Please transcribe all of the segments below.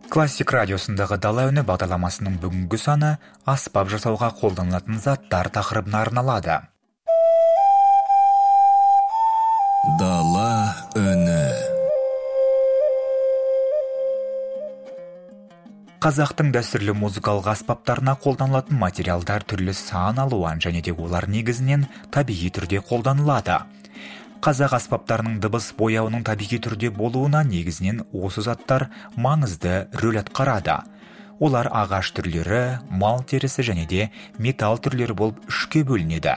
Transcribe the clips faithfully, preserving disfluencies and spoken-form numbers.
Классик радиосындағы Дала үні бағдарламасының бүгінгі саны аспап жасауға қолданылатын заттар тақырыбына арналады. Дала үні. Қазақтың дәстүрлі музыкалық аспаптарына қолданылатын материалдар түрлі сан алуан және де олар негізінен табиғи түрде қолданылады. Қазақ аспаптарының дыбыс бояуының табиғи түрде болуына негізінен осы заттар маңызды рөл атқарады. Олар ағаш түрлері, мал терісі және де металл түрлері болып үшке бөлінеді.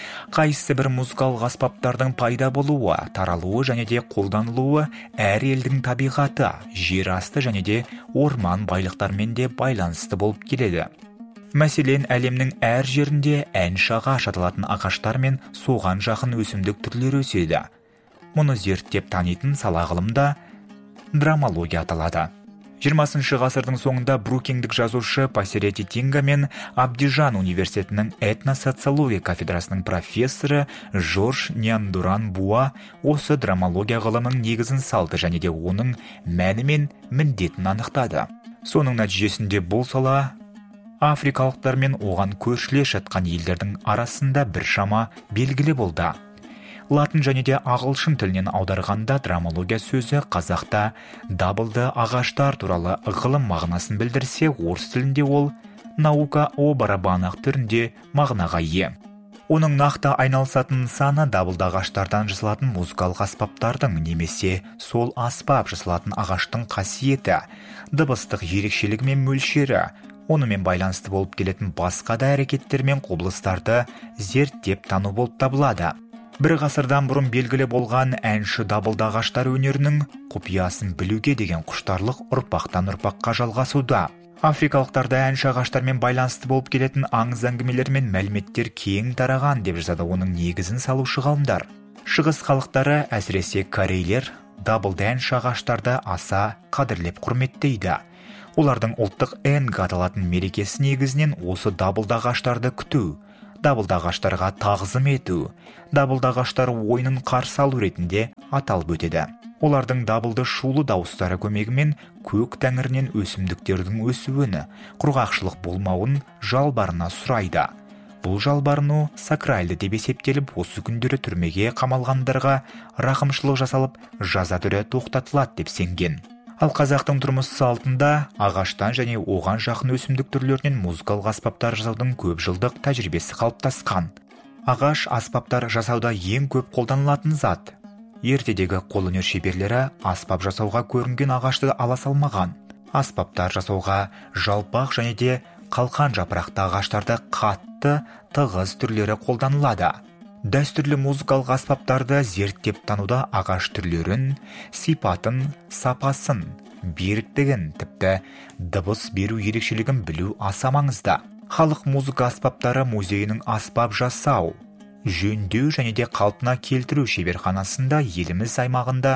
Қайсы бір музыкалық аспаптардың пайда болуы, таралуы және де қолданылуы әр елдің табиғаты, жер асты және де орман байлықтармен де байланысты болып келеді. Мәселен, әлемнің әр жерінде әнші ағаш аталатын ағаштар мен соған жақын өсімдік түрлері өседі. Мұны зерттеп танитын сала ғылымда драмология аталады. жиырмасыншы ғасырдың соңында брукиндік жазушы Пасерети Тинга мен Абдижан университетінің этносоциология кафедрасының профессоры Жорж Няндуран Буа осы драмология ғылымының негізін салды және де оның мәні мен міндетін анықтады. Соның нәтижесінде бұл сала африкалықтар мен оған көршілес жатқан елдердің арасында біршама белгілі болды. Латын және де ағылшын тілінен аударғанда драмология сөзі қазақта дабылды ағаштар туралы ғылым мағынасын білдірсе, орыс тілінде ол наука о барабанах түрінде мағынаға ие. Оның нақты айналысатын нысаны дабылды ағаштардан жасалатын музыкалық аспаптардың немесе сол аспап жасалатын ағаштың қасиеті, дыбыстық ерекшелігі мен мөлшері, онымен байланысты болып келетін басқа да әрекеттер мен құбылыстарды зерттеп тану болып табылады. Бір ғасырдан бұрын белгілі болған әнші дабылды ағаштар өнерінің құпиясын білуге деген құштарлық ұрпақтан ұрпаққа жалғасуда. Африкалықтарда әнші ағаштармен байланысты болып келетін аңыз әңгімелер мен мәліметтер кең тараған деп жазады оның негізін салушы ғалымдар. Шығыс халықтары, әсіресе корейлер, дабылды әнші ағаштарды аса қадірлеп құрметтейді. Олардың ұлттық энг аталатын мерекесі негізінен осы дабылды ағаштарды күту, дабылды ағаштарға тағзым ету, дабылды ағаштар ойынын қарсы алу ретінде аталып өтеді. Олардың дабылды шулы дауыстары көмегімен көк тәңірінен өсімдіктердің өсуін, құрғақшылық болмауын жалбарына сұрайды. Бұл жалбарыну сакральды деп есептеліп, осы күндері түрмеге қамалғандарға рақымшылық жасалып, жаза түрі тоқтатылады деп сенген. Ал қазақтың тұрмыс салтында ағаштан және оған жақын өсімдік түрлерінен музыкалық аспаптар жасаудың көп жылдық тәжірибесі қалыптасқан. Ағаш аспаптар жасауда ең көп қолданылатын зат. Ертедегі қолөнер шеберлері аспап жасауға көрінген ағашты ала салмаған. Аспаптар жасауға жалпақ және де қалқан жапырақты ағаштарды қатты, тығыз түрлері қолданылады. Дәстүрлі музыкалық аспаптарды зерттеп тануда ағаш түрлерін, сипатын, сапасын, беріктігін, тіпті дыбыс беру ерекшелігін білу аса маңызды. Халық музыка аспаптары музейінің аспап жасау, жөндеу және де қалпына келтіру шеберханасында еліміз аймағында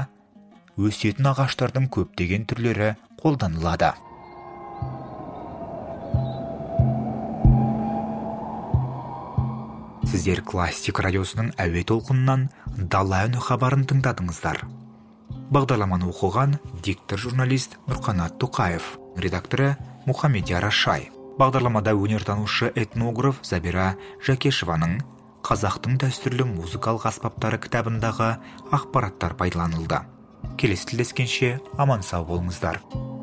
өсетін ағаштардың көптеген түрлері қолданылады. Сіздер классик радиосының әуе толқынынан Дала үні хабарын тыңдадыңыздар. Бағдарламаны оқыған диктор журналист Нұрқанат Тоқаев, редакторы Мұхамедия Рашай. Бағдарламада өнертанушы этнограф Забира Жакешеваның қазақтың дәстүрлі музыкалық аспаптары кітабындағы ақпараттар пайдаланылды. Келесі тілдескенше аман сау болыңыздар.